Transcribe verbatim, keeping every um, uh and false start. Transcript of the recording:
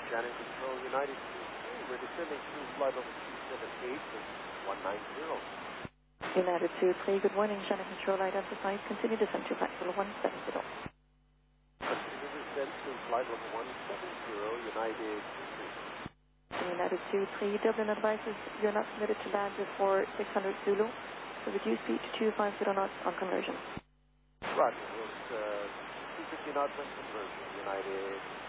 Shannon Control, United two three. We're descending through flight level two seven eight with one nine zero. United two three, good morning. Shannon Control identified. Continue descent to flight level one seven zero. Continue descent to flight level one seven zero, United two three. United two three, Dublin advises you're not permitted to land before six hundred Zulu. So reduce speed to two five zero knots on conversion. Roger, it's uh, two fifty knots on conversion, United